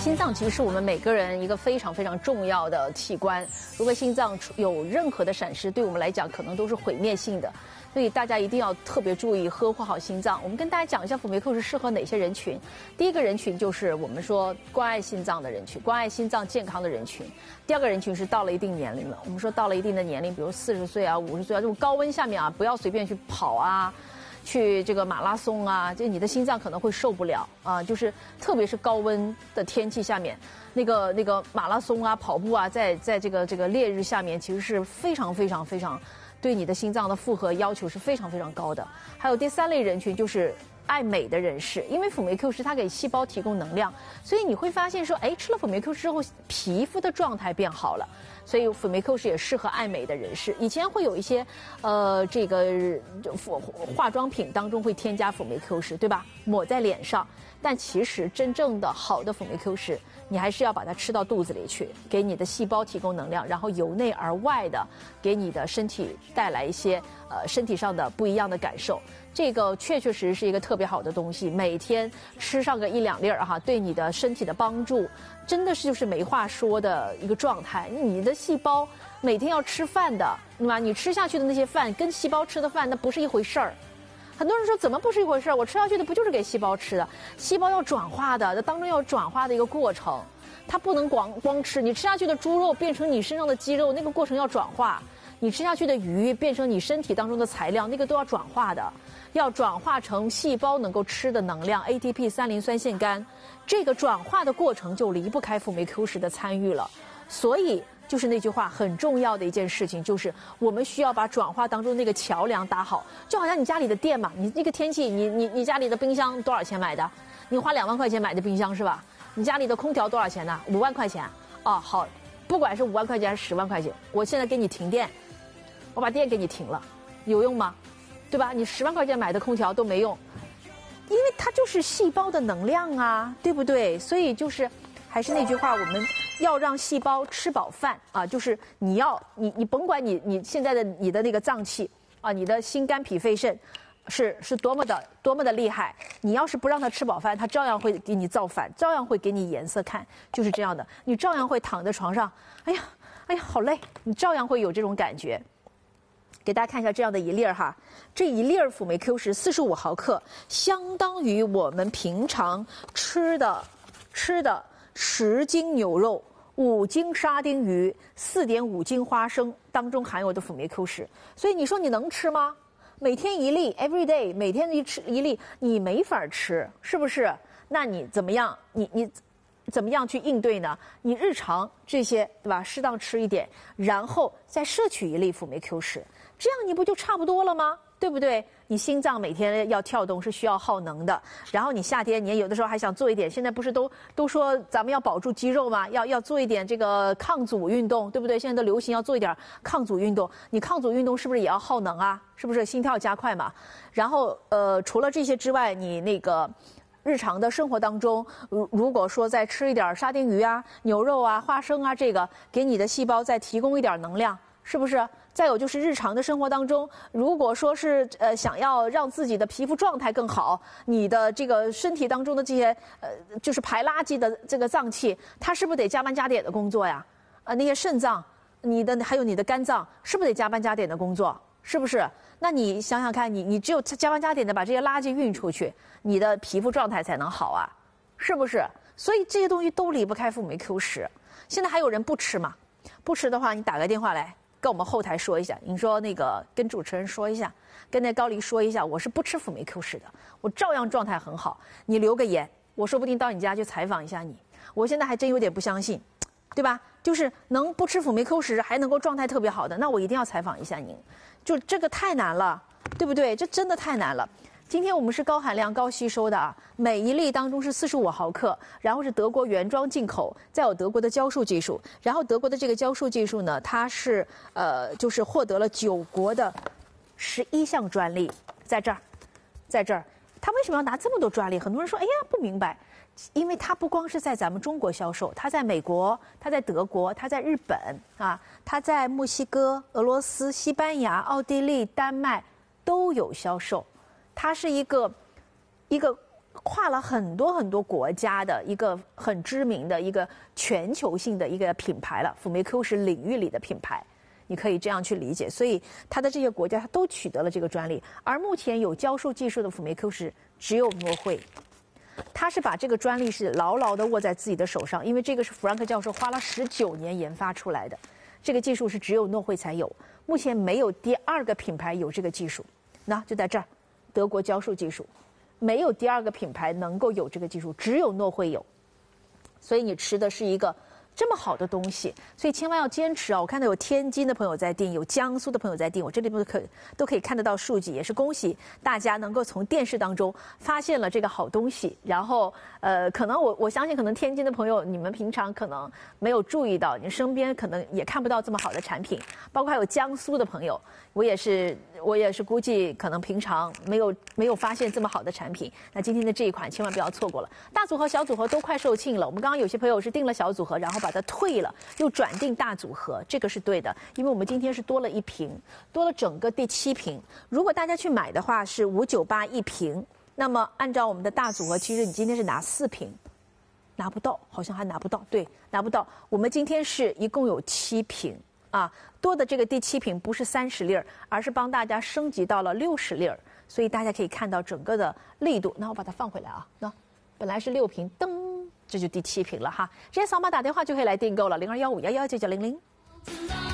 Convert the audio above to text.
心脏其实是我们每个人一个非常非常重要的器官。如果心脏有任何的闪失，对我们来讲可能都是毁灭性的。所以大家一定要特别注意呵护好心脏。我们跟大家讲一下辅酶 Q 是适合哪些人群。第一个人群就是我们说关爱心脏的人群，关爱心脏健康的人群。第二个人群是到了一定年龄了，我们说到了一定的年龄，比如40岁啊、50岁啊，这种高温下面啊，不要随便去跑啊。去这个马拉松啊，就你的心脏可能会受不了啊，就是特别是高温的天气下面，那个马拉松啊、跑步啊，在这个烈日下面，其实是非常对你的心脏的负荷要求是非常非常高的。还有第三类人群就是爱美的人士，因为辅酶 Q 是它给细胞提供能量，所以你会发现说，哎，吃了辅酶 Q 之后，皮肤的状态变好了。所以辅酶 Q 是也适合爱美的人士。以前会有一些这个化妆品当中会添加辅酶 Q 十，对吧？抹在脸上，但其实真正的好的辅酶 Q 十，你还是要把它吃到肚子里去，给你的细胞提供能量，然后由内而外的给你的身体带来一些身体上的不一样的感受。这个确实是一个特别好的东西，每天吃上个1-2粒哈，对你的身体的帮助。真的是就是没话说的一个状态。你的细胞每天要吃饭的，对吧？你吃下去的那些饭跟细胞吃的饭那不是一回事儿。很多人说怎么不是一回事儿？我吃下去的不就是给细胞吃的？细胞要转化的，当中要转化的一个过程，它不能光吃。你吃下去的猪肉变成你身上的肌肉，那个过程要转化；你吃下去的鱼变成你身体当中的材料，那个都要转化的。要转化成细胞能够吃的能量 ATP 三磷酸腺苷，这个转化的过程就离不开辅酶 Q 十的参与了。所以就是那句话，很重要的一件事情就是我们需要把转化当中那个桥梁打好。就好像你家里的电嘛，你那个天气，你家里的冰箱多少钱买的？你花2万块钱买的冰箱是吧？你家里的空调多少钱呢？5万块钱。哦，好，不管是5万块钱还是10万块钱，我现在给你停电，我把电给你停了，有用吗？对吧？你10万块钱买的空调都没用，因为它就是细胞的能量啊，对不对？所以就是还是那句话，我们要让细胞吃饱饭啊，就是你甭管你现在的你的那个脏器啊，你的心肝脾肺肾是多么的厉害，你要是不让它吃饱饭，它照样会给你造反，照样会给你颜色看，就是这样的。你照样会躺在床上，哎呀好累，你照样会有这种感觉。给大家看一下这样的一粒哈，这一粒辅酶 Q 十45毫克，相当于我们平常吃的10斤牛肉、5斤沙丁鱼、4.5斤花生当中含有的辅酶 Q 十。所以你说你能吃吗？每天一粒 ，every day， 每天一粒，你没法吃，是不是？那你怎么样？你怎么样去应对呢？你日常这些对吧？适当吃一点，然后再摄取一粒辅酶 Q 十。这样你不就差不多了吗？对不对？你心脏每天要跳动是需要耗能的，然后你夏天你也有的时候还想做一点，现在不是都说咱们要保住肌肉吗？要做一点这个抗阻运动，对不对？现在都流行要做一点抗阻运动，你抗阻运动是不是也要耗能啊？是不是心跳加快嘛？然后除了这些之外，你那个日常的生活当中，如果说再吃一点沙丁鱼啊、牛肉啊、花生啊，这个给你的细胞再提供一点能量，是不是？再有就是日常的生活当中，如果说是想要让自己的皮肤状态更好，你的这个身体当中的这些就是排垃圾的这个脏器，它是不是得加班加点的工作呀？那些肾脏，还有你的肝脏，是不是得加班加点的工作？是不是？那你想想看，你只有加班加点的把这些垃圾运出去，你的皮肤状态才能好啊，是不是？所以这些东西都离不开辅酶 Q 十。现在还有人不吃嘛？不吃的话，你打个电话来跟我们后台说一下，你说那个跟主持人说一下，跟那高黎说一下，我是不吃辅酶 Q 十的，我照样状态很好。你留个言，我说不定到你家去采访一下你。我现在还真有点不相信，对吧？就是能不吃辅酶 Q 十还能够状态特别好的，那我一定要采访一下您。就这个太难了，对不对？这真的太难了。今天我们是高含量高吸收的啊，每一粒当中是45毫克，然后是德国原装进口，再有德国的浇树技术，然后德国的这个浇树技术呢，它是就是获得了9国的11项专利，在这儿，它为什么要拿这么多专利？很多人说，哎呀不明白，因为它不光是在咱们中国销售，它在美国，它在德国，它在日本啊，它在墨西哥、俄罗斯、西班牙、奥地利、丹麦都有销售。它是一个跨了很多很多国家的一个很知名的一个全球性的一个品牌了。辅酶 Q 是领域里的品牌，你可以这样去理解。所以它的这些国家它都取得了这个专利，而目前有教授技术的辅酶 Q 是只有诺惠。他是把这个专利是牢牢地握在自己的手上，因为这个是弗兰克教授花了19年研发出来的，这个技术是只有诺惠才有，目前没有第二个品牌有这个技术。那就在这儿，德国教授技术，没有第二个品牌能够有这个技术，只有诺惠有。所以你吃的是一个这么好的东西，所以千万要坚持啊！我看到有天津的朋友在订，有江苏的朋友在订，我这里都可以看得到数据，也是恭喜大家能够从电视当中发现了这个好东西。然后可能我相信，可能天津的朋友你们平常可能没有注意到，你身边可能也看不到这么好的产品，包括还有江苏的朋友，我也是估计可能平常没有发现这么好的产品。那今天的这一款千万不要错过了，大组合、小组合都快售罄了。我们刚刚有些朋友是订了小组合，然后把它退了，又转订大组合，这个是对的，因为我们今天是多了1瓶，多了整个第7瓶。如果大家去买的话是5981瓶，那么按照我们的大组合，其实你今天是拿4瓶，拿不到，好像还拿不到，对，拿不到。我们今天是一共有7瓶啊，多的这个第7瓶不是30粒儿，而是帮大家升级到了60粒儿，所以大家可以看到整个的力度。那我把它放回来啊，那本来是6瓶，噔。这就第7瓶了哈，直接扫码打电话就可以来订购了，0215119900。